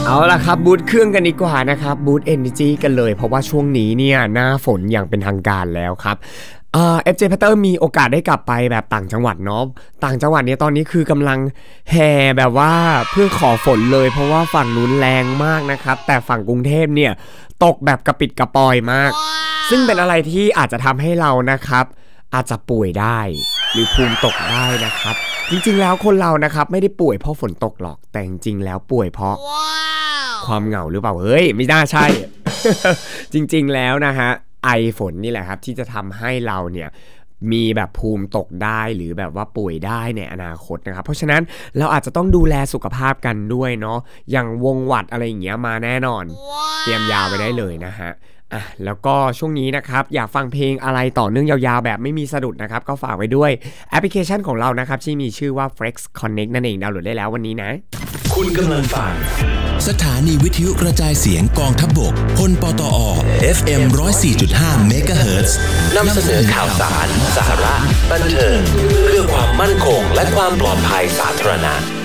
เอาล่ะครับบูทเครื่องกันดีกว่านะครับบูท Energy กันเลยเพราะว่าช่วงนี้เนี่ยหน้าฝนอย่างเป็นทางการแล้วครับFJ Patter มีโอกาสได้กลับไปแบบต่างจังหวัดเนาะต่างจังหวัดเนี่ยตอนนี้คือกำลังแห่แบบว่าเพื่อขอฝนเลยเพราะว่าฝั่งนู้นแรงมากนะครับแต่ฝั่งกรุงเทพเนี่ยตกแบบกระปิดกระปอยมากซึ่งเป็นอะไรที่อาจจะทำให้เรานะครับอาจจะป่วยได้หรือภูมิตกได้นะครับจริงๆแล้วคนเรานะครับไม่ได้ป่วยเพราะฝนตกหรอกแต่จริงๆแล้วป่วยเพราะความเหงาหรือเปล่าเฮ้ยไม่น่าใช่ จริงๆแล้วนะฮะไอฝนนี่แหละครับที่จะทำให้เราเนี่ยมีแบบภูมิตกได้หรือแบบว่าป่วยได้ในอนาคตนะครับเพราะฉะนั้นเราอาจจะต้องดูแลสุขภาพกันด้วยเนาะอย่างวงหวัดอะไรอย่างเงี้ยมาแน่นอนเตรียมยาไว้ได้เลยนะฮะแล้วก็ช่วงนี้นะครับอยากฟังเพลงอะไรต่อเนื่องยาวๆแบบไม่มีสะดุดนะครับก็ฝากไว้ด้วยแอปพลิเคชันของเรานะครับที่มีชื่อว่า Flex Connect นั่นเองดาวน์โหลดได้แล้ววันนี้นะคุณกำลังฟังสถานีวิทยุกระจายเสียงกองทัพบกพลปตอ FM 104.5 เมกะเฮิรตซ์นำเสนอข่าวสารสาระบันเทิงเพื่อความมั่นคงและความปลอดภัยสาธารณะ